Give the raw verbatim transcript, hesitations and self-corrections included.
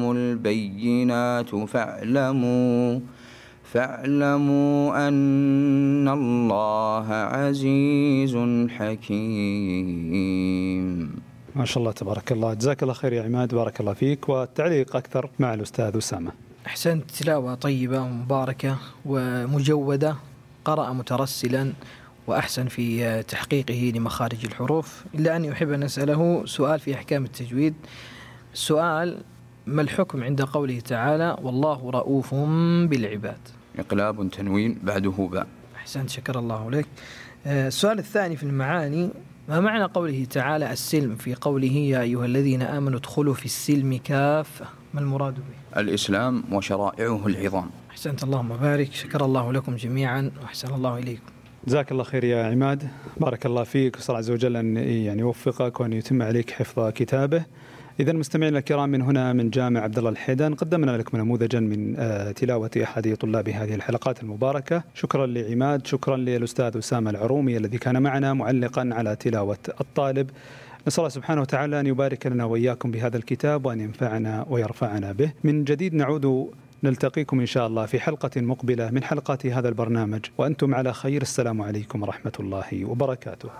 جاءتهم البينات فاعلموا فاعلموا أن الله عزيز حكيم. ما شاء الله تبارك الله، جزاك الله خير يا عماد، بارك الله فيك. والتعليق أكثر مع الأستاذ أسامة. أحسنت، تلاوة طيبة ومباركة ومجودة، قرأ مترسلا وأحسن في تحقيقه لمخارج الحروف. إلا أني أحب أن أسأله سؤال في أحكام التجويد. السؤال: ما الحكم عند قوله تعالى والله رؤوف بالعباد؟ إقلاب تنوين بعده باء. أحسنت، شكر الله لك. السؤال الثاني في المعاني: ما معنى قوله تعالى السلم في قوله يا أيها الذين آمنوا ادخلوا في السلم كافة؟ ما المراد به؟ الإسلام وشرائعه العظام. أحسنت، اللهم بارك، شكر الله لكم جميعا وأحسن الله إليكم. جزاك الله خير يا عماد، بارك الله فيك، وصلى عز وجل أن يعني يوفقك وأن يتم عليك حفظ كتابه. إذا مستمعينا الكرام، من هنا من جامع عبد الله الحيدان قدمنا لكم نموذجا من تلاوة أحد طلاب هذه الحلقات المباركة. شكرا لعماد، شكرا للأستاذ أسامة العرومي الذي كان معنا معلقا على تلاوة الطالب. نسأل الله سبحانه وتعالى أن يبارك لنا وإياكم بهذا الكتاب وأن ينفعنا ويرفعنا به. من جديد نعود نلتقيكم إن شاء الله في حلقة مقبلة من حلقات هذا البرنامج، وأنتم على خير. السلام عليكم ورحمة الله وبركاته.